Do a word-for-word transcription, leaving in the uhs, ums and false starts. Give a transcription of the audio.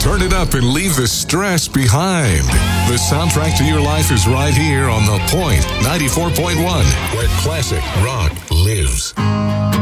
turn it up and leave the stress behind. The soundtrack to your life is right here on The Point ninety-four point one, where classic rock lives.